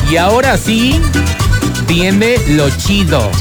Y ahora sí, viene lo chido.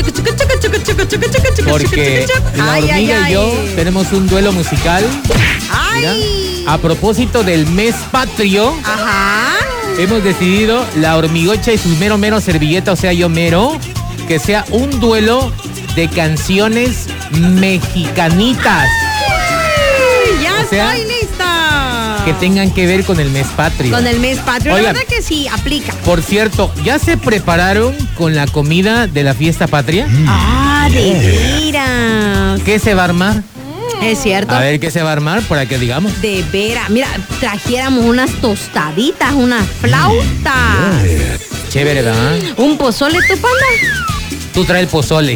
Porque la hormiga y yo tenemos un duelo musical. Mira, a propósito del mes patrio. Ajá. Hemos decidido, la hormigocha y su mero servilleta, o sea, yo mero, que sea un duelo de canciones mexicanitas. ¡Ay! Ya O sea, estoy lista. Que tengan que ver con el mes patrio. Con el mes patrio. Oigan, La verdad que sí, aplica. por cierto, ¿ya se prepararon con la comida de la fiesta patria? Ah, de veras. ¿Qué se va a armar? Es cierto. A ver, ¿qué se va a armar? Para que digamos. De veras. Mira, trajéramos unas tostaditas, unas flautas. Chévere, ¿verdad? Un pozole, ¿tu panda? Tú traes el pozole.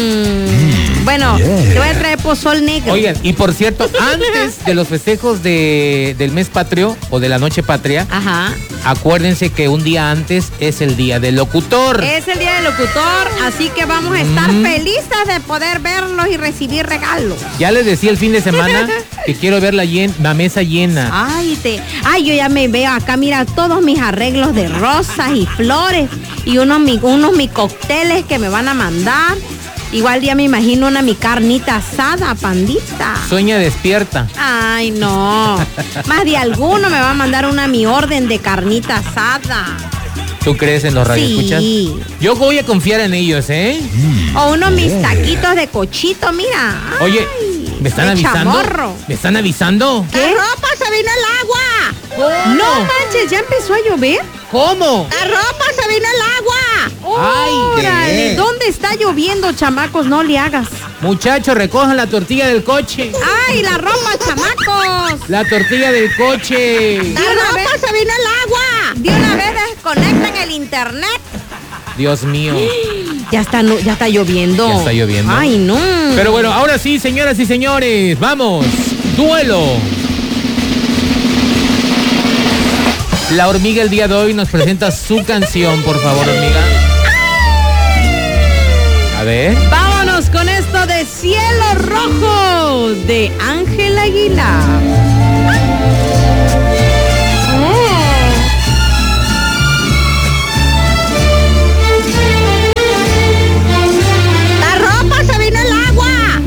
Bueno, te voy a traer pozol negro. Oigan, y por cierto, antes de los festejos del mes patrio o de la noche patria, Ajá. acuérdense que un día antes es el día del locutor. Es el día del locutor, así que vamos a estar felices de poder verlos y recibir regalos. Ya les decía el fin de semana que quiero ver la mesa llena. Ay, yo ya me veo acá, mira, todos mis arreglos de rosas y flores y unos mis cócteles que me van a mandar. Igual ya me imagino mi carnita asada, pandita. Sueña despierta. Ay, no. Más de alguno me va a mandar mi orden de carnita asada. ¿Tú crees en los radioescuchas? Sí. Yo voy a confiar en ellos, ¿eh? O mis taquitos de cochito, mira. Ay, oye, ¿me están de avisando? chamorro. ¿Me están avisando? ¿Qué? ¡La ropa se vino el agua! ¿Cómo? No manches, ¿ya empezó a llover? ¿Cómo? ¡La ropa se vino el agua! Ay, ¡Órale! ¿Dónde está lloviendo, chamacos? No le hagas. Muchachos, recojan la tortilla del coche. ¡Ay, la ropa, chamacos! La tortilla del coche. ¡La ropa se vino el agua! De una vez desconectan el internet. Dios mío. Ya está lloviendo. Ya está lloviendo. Ay, no. Pero bueno, ahora sí, señoras y señores, vamos. Duelo. La hormiga el día de hoy nos presenta su canción, por favor, hormiga. A ver. Vámonos con esto de Cielo Rojo de Ángel Aguilar.